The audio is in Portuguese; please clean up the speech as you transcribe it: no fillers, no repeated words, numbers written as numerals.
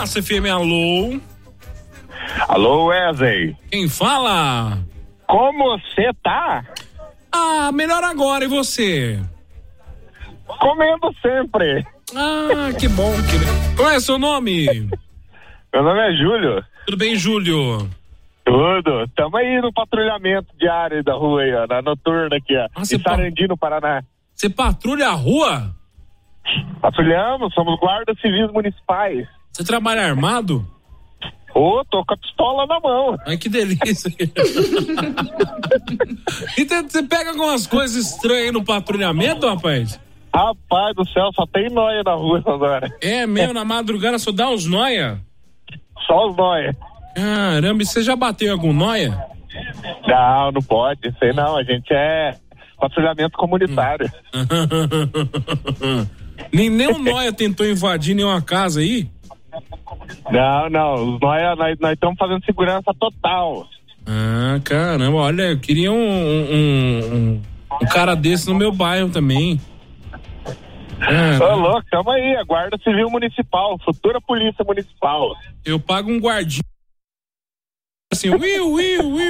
Massa FM, alô? Alô, Wesley. Quem fala? Como você tá? Ah, melhor agora, e você? Comendo sempre. Ah, que bom. Qual é seu nome? Meu nome é Júlio. Tudo bem, Júlio? Tudo. Tamo aí no patrulhamento diário da rua aí, ó, na noturna aqui, ó. Em Sarandi, no Paraná. Você patrulha a rua? Patrulhamos, somos guardas civis municipais. Você trabalha armado? Tô com a pistola na mão. Ai, que delícia. E você pega algumas coisas estranhas aí no patrulhamento, rapaz? Rapaz do céu, só tem nóia na rua agora. É mesmo, na madrugada só dá os nóia? Só os nóia. Caramba, e você já bateu em algum nóia? Não pode, sei não, a gente é patrulhamento comunitário. Nenhum nóia tentou invadir nenhuma casa aí? Não, os nóia, nós estamos fazendo segurança total. Ah, caramba, olha, eu queria um cara desse no meu bairro também. Ô, louco, tamo aí, a Guarda Civil Municipal, futura Polícia Municipal. Eu pago um guardinha assim,